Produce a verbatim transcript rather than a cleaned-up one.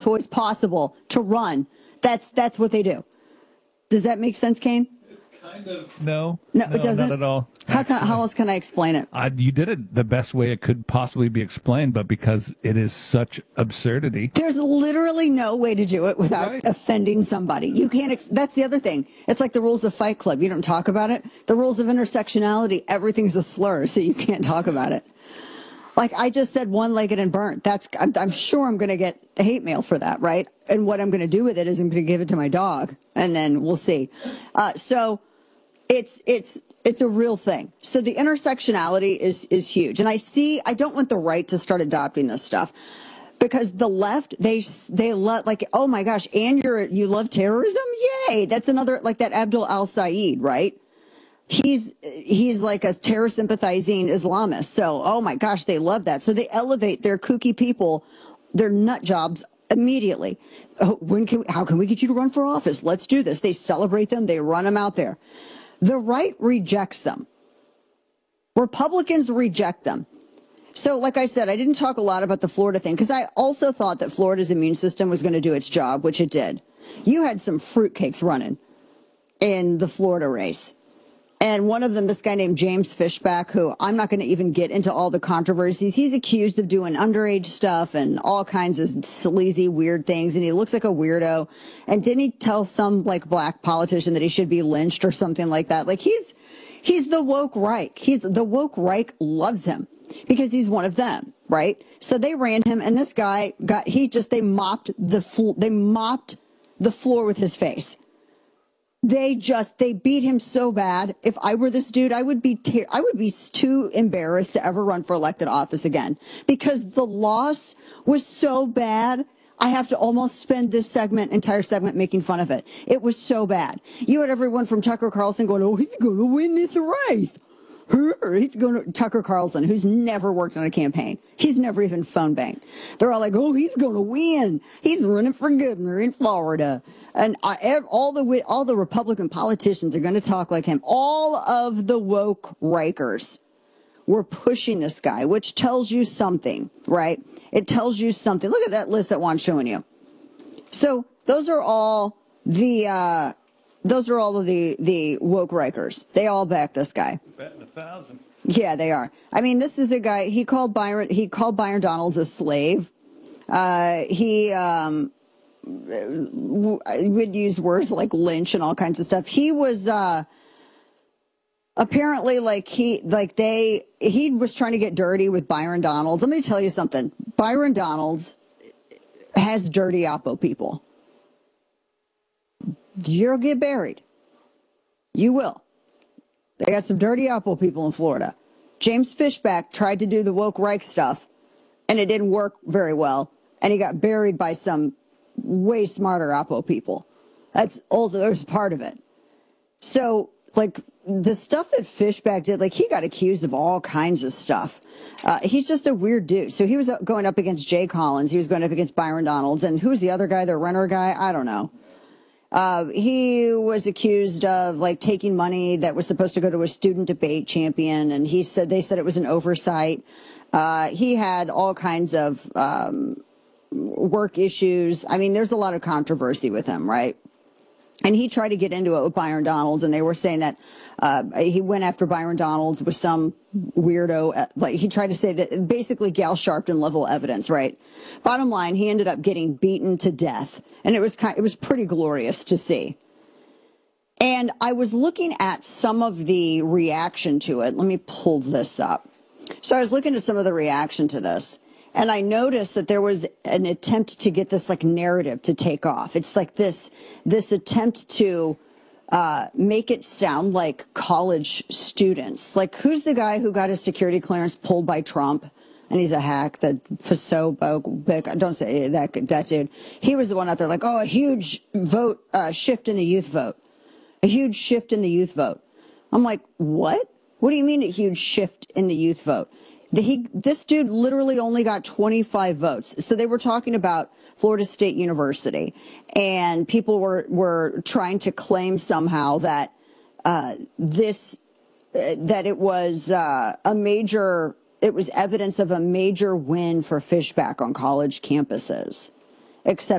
toys possible to run. That's that's what they do. Does that make sense, Kane? Kind of. No. No, no it doesn't. Not at all. How can, how else can I explain it? I, you did it the best way it could possibly be explained, but because it is such absurdity. There's literally no way to do it without Right. offending somebody. You can't. Ex- that's the other thing. It's like the rules of Fight Club. You don't talk about it. The rules of intersectionality. Everything's a slur, so you can't talk about it. Like I just said, one-legged and burnt. That's. I'm, I'm sure I'm going to get hate mail for that, right? And what I'm going to do with it is I'm going to give it to my dog, and then we'll see. Uh, so it's it's. It's a real thing. So the intersectionality is is huge. And I see, I don't want the right to start adopting this stuff because the left, they they love, like, oh my gosh, and you're, you love terrorism? Yay. That's another, like that Abdul al-Said, right? He's, he's like a terror sympathizing Islamist. So, oh my gosh, they love that. So they elevate their kooky people, their nut jobs immediately. Oh, when can, how can we get you to run for office? Let's do this. They celebrate them. They run them out there. The right rejects them. Republicans reject them. So, like I said, I didn't talk a lot about the Florida thing because I also thought that Florida's immune system was going to do its job, which it did. You had some fruitcakes running in the Florida race. And one of them, this guy named James Fishback, who I'm not going to even get into all the controversies. He's accused of doing underage stuff and all kinds of sleazy, weird things. And he looks like a weirdo. And didn't he tell some like black politician that he should be lynched or something like that? Like he's, he's the woke Reich. He's the woke Reich loves him because he's one of them. Right. So they ran him. And this guy got, he just, they mopped the, flo- they mopped the floor with his face. They just, they beat him so bad. If I were this dude, I would be, ter- I would be too embarrassed to ever run for elected office again because the loss was so bad. I have to almost spend this segment, entire segment making fun of it. It was so bad. You had everyone from Tucker Carlson going, oh, he's going to win this race. He's going to, Tucker Carlson, who's never worked on a campaign. He's never even phone banked. They're all like, oh, he's going to win. He's running for governor in Florida. And I, all the all the Republican politicians are going to talk like him. All of the woke Rikers were pushing this guy, which tells you something, right? It tells you something. Look at that list that Juan's showing you. So those are all the uh, those are all of the the woke Rikers. They all back this guy. Betting a thousand. Yeah, they are. I mean, this is a guy. He called Byron. He called Byron Donalds a slave. Uh, he. Um, would use words like lynch and all kinds of stuff. He was uh, apparently like he like they he was trying to get dirty with Byron Donalds. Let me tell you something. Byron Donalds has dirty Oppo people. You'll get buried. You will. They got some dirty Oppo people in Florida. James Fishback tried to do the woke Reich stuff, and it didn't work very well, and he got buried by some way smarter Oppo people. That's all there's part of it. So, like, the stuff that Fishback did, like, he got accused of all kinds of stuff. Uh, he's just a weird dude. So he was going up against Jay Collins. He was going up against Byron Donalds. And who's the other guy, the Renner guy? I don't know. Uh, he was accused of, like, taking money that was supposed to go to a student debate champion. And he said, they said it was an oversight. Uh, he had all kinds of um, work issues. I mean, there's a lot of controversy with him, right? And he tried to get into it with Byron Donalds, and they were saying that uh, he went after Byron Donalds with some weirdo. Like, he tried to say that basically Gal Sharpton level evidence, right? Bottom line, he ended up getting beaten to death, and it was kind, it was pretty glorious to see. And I was looking at some of the reaction to it. Let me pull this up. So I was looking at some of the reaction to this. And I noticed that there was an attempt to get this like narrative to take off. It's like this this attempt to uh, make it sound like college students. Like, who's the guy who got his security clearance pulled by Trump? And he's a hack, that Paso, don't say that, that dude. He was the one out there like, oh, a huge vote uh, shift in the youth vote. A huge shift in the youth vote. I'm like, what? What do you mean a huge shift in the youth vote? The, he, this dude literally only got twenty-five votes. So they were talking about Florida State University, and people were, were trying to claim somehow that uh, this, uh, that it was uh, a major, it was evidence of a major win for Fishback on college campuses. Except